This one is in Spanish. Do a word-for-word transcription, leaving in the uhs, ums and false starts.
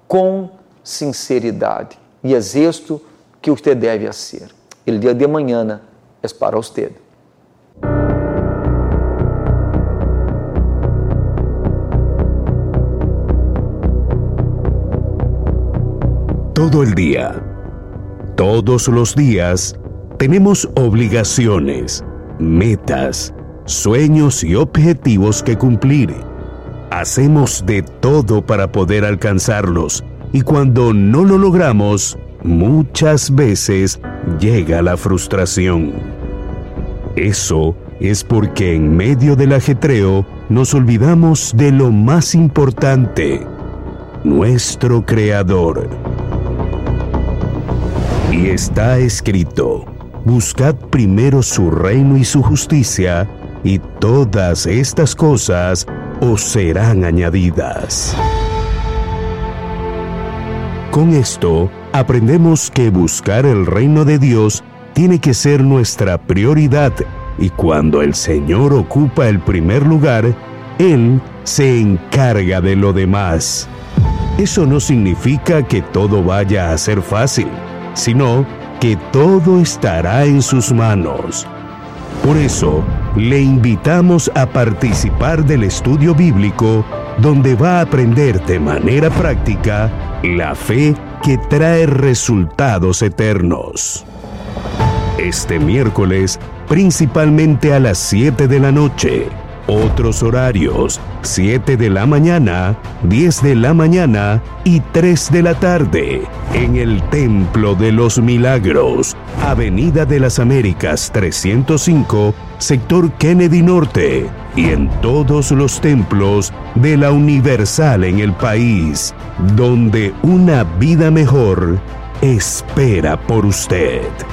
com sinceridade. E é isto que você deve fazer. O dia de amanhã é para você. Todo el día, todos los días, tenemos obligaciones, metas, sueños y objetivos que cumplir. Hacemos de todo para poder alcanzarlos y cuando no lo logramos, muchas veces llega la frustración. Eso es porque en medio del ajetreo nos olvidamos de lo más importante, nuestro Creador. Y está escrito: buscad primero su reino y su justicia, y todas estas cosas os serán añadidas. Con esto, aprendemos que buscar el reino de Dios tiene que ser nuestra prioridad, y cuando el Señor ocupa el primer lugar, Él se encarga de lo demás. Eso no significa que todo vaya a ser fácil, sino que todo estará en sus manos. Por eso, le invitamos a participar del estudio bíblico, donde va a aprender de manera práctica la fe que trae resultados eternos. Este miércoles, principalmente a las siete de la noche. Otros horarios: siete de la mañana, diez de la mañana y tres de la tarde, en el Templo de los Milagros, Avenida de las Américas trescientos cinco, sector Kennedy Norte, y en todos los templos de la Universal en el país, donde una vida mejor espera por usted.